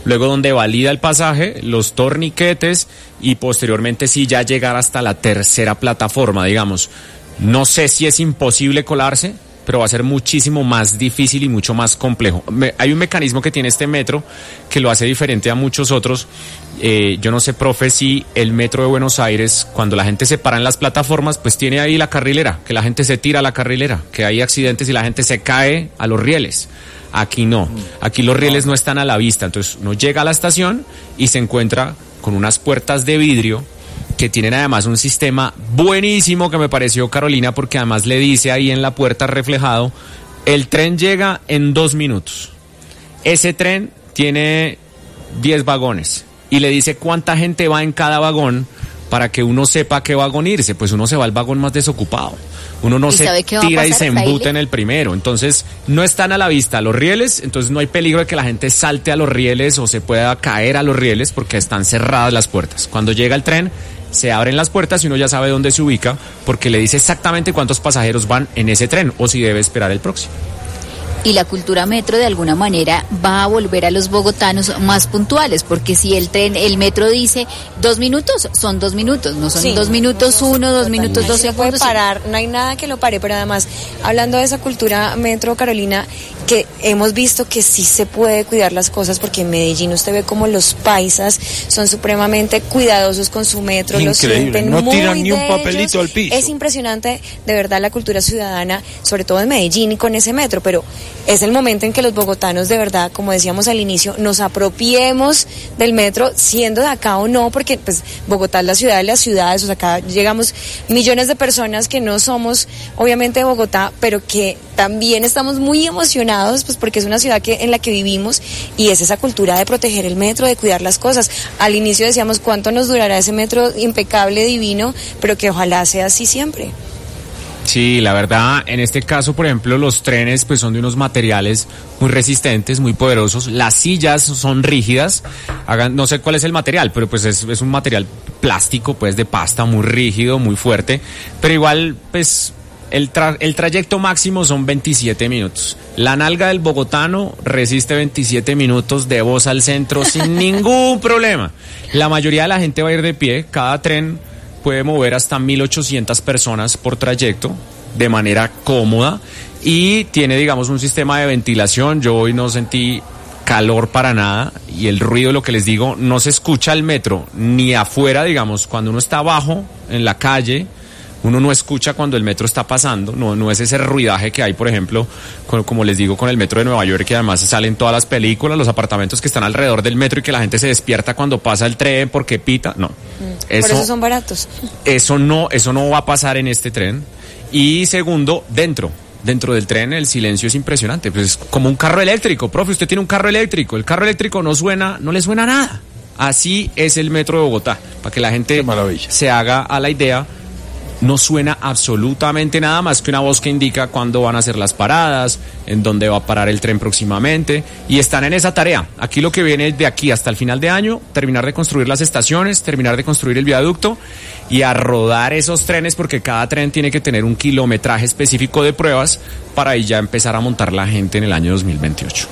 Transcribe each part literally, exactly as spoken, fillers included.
luego donde valida el pasaje, los torniquetes y posteriormente sí ya llegar hasta la tercera plataforma, digamos. No sé si es imposible colarse, pero va a ser muchísimo más difícil y mucho más complejo. Me, hay un mecanismo que tiene este metro que lo hace diferente a muchos otros. Eh, yo no sé, profe, si el metro de Buenos Aires, cuando la gente se para en las plataformas, pues tiene ahí la carrilera, que la gente se tira a la carrilera, que hay accidentes y la gente se cae a los rieles. Aquí no, aquí los rieles no están a la vista, entonces uno llega a la estación y se encuentra con unas puertas de vidrio que tienen además un sistema buenísimo que me pareció, Carolina, porque además le dice ahí en la puerta reflejado, el tren llega en dos minutos. Ese tren tiene diez vagones y le dice cuánta gente va en cada vagón para que uno sepa a qué vagón irse. Pues uno se va al vagón más desocupado. Uno no se tira y se embuta en el primero. Entonces no están a la vista los rieles, entonces no hay peligro de que la gente salte a los rieles o se pueda caer a los rieles porque están cerradas las puertas. Cuando llega el tren, se abren las puertas y uno ya sabe dónde se ubica porque le dice exactamente cuántos pasajeros van en ese tren o si debe esperar el próximo. Y la cultura metro de alguna manera va a volver a los bogotanos más puntuales, porque si el tren, el metro dice dos minutos, son dos minutos, no son sí, dos minutos uno, dos minutos dos segundos. No puede parar, no hay nada que lo pare, pero además, hablando de esa cultura metro, Carolina, que hemos visto que sí se puede cuidar las cosas, porque en Medellín usted ve como los paisas son supremamente cuidadosos con su metro, lo sienten no muy tiran ni un de papelito ellos. al piso. Es impresionante, de verdad, la cultura ciudadana, sobre todo en Medellín y con ese metro, pero es el momento en que los bogotanos, de verdad, como decíamos al inicio, nos apropiemos del metro, siendo de acá o no, porque pues Bogotá es la ciudad de las ciudades, o sea, acá llegamos millones de personas que no somos, obviamente, de Bogotá, pero que también estamos muy emocionados, pues porque es una ciudad que en la que vivimos y es esa cultura de proteger el metro, de cuidar las cosas. Al inicio decíamos cuánto nos durará ese metro impecable, divino, pero que ojalá sea así siempre. Sí, la verdad, en este caso, por ejemplo, los trenes pues son de unos materiales muy resistentes, muy poderosos. Las sillas son rígidas. Hagan, no sé cuál es el material, pero pues es, es un material plástico, pues de pasta, muy rígido, muy fuerte. Pero igual, pues el, tra- el trayecto máximo son veintisiete minutos. La nalga del bogotano resiste veintisiete minutos de voz al centro sin ningún problema. La mayoría de la gente va a ir de pie. Cada tren puede mover hasta mil ochocientas personas por trayecto de manera cómoda y tiene, digamos, un sistema de ventilación. Yo hoy no sentí calor para nada y el ruido, lo que les digo, no se escucha el metro ni afuera, digamos, cuando uno está abajo en la calle. Uno no escucha cuando el metro está pasando, no, no es ese ruidaje que hay, por ejemplo, con, como les digo, con el metro de Nueva York, que además se salen todas las películas, los apartamentos que están alrededor del metro y que la gente se despierta cuando pasa el tren porque pita, no. Mm, eso, por eso son baratos. Eso no, eso no va a pasar en este tren. Y segundo, dentro, dentro del tren el silencio es impresionante, pues es como un carro eléctrico, profe, usted tiene un carro eléctrico, el carro eléctrico no suena, no le suena nada. Así es el metro de Bogotá, para que la gente se haga a la idea. No suena absolutamente nada más que una voz que indica cuándo van a ser las paradas, en dónde va a parar el tren próximamente, y están en esa tarea. Aquí lo que viene de aquí hasta el final de año, terminar de construir las estaciones, terminar de construir el viaducto y a rodar esos trenes, porque cada tren tiene que tener un kilometraje específico de pruebas para ahí ya empezar a montar la gente en el año dos mil veintiocho.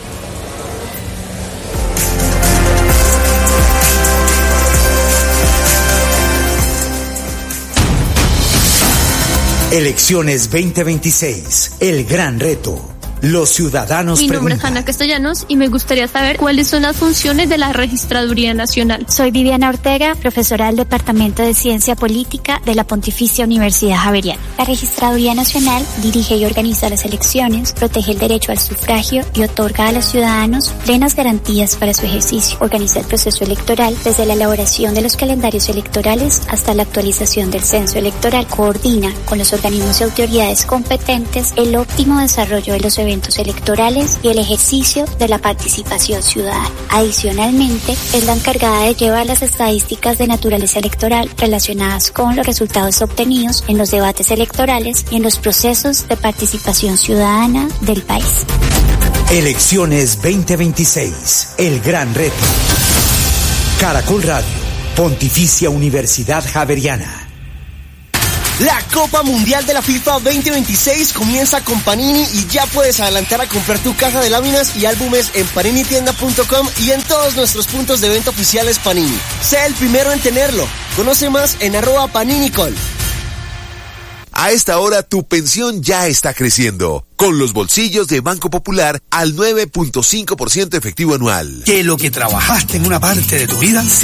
Elecciones veinte veintiséis, el gran reto. Los ciudadanos Mi nombre preguntan. es Ana Castellanos y me gustaría saber cuáles son las funciones de la Registraduría Nacional. Soy Viviana Ortega, profesora del Departamento de Ciencia Política de la Pontificia Universidad Javeriana. La Registraduría Nacional dirige y organiza las elecciones, protege el derecho al sufragio y otorga a los ciudadanos plenas garantías para su ejercicio. Organiza el proceso electoral desde la elaboración de los calendarios electorales hasta la actualización del censo electoral. Coordina con los organismos y autoridades competentes el óptimo desarrollo de los eventos electorales y el ejercicio de la participación ciudadana. Adicionalmente, es la encargada de llevar las estadísticas de naturaleza electoral relacionadas con los resultados obtenidos en los debates electorales y en los procesos de participación ciudadana del país. Elecciones veinte veintiséis, el gran reto. Caracol Radio, Pontificia Universidad Javeriana. La Copa Mundial de la FIFA veinte veintiséis comienza con Panini y ya puedes adelantar a comprar tu caja de láminas y álbumes en panini tienda punto com y en todos nuestros puntos de venta oficiales Panini. Sé el primero en tenerlo. Conoce más en arroba paninicol. A esta hora tu pensión ya está creciendo, con los bolsillos de Banco Popular al nueve punto cinco por ciento efectivo anual. Que lo que trabajaste en una parte de tu vida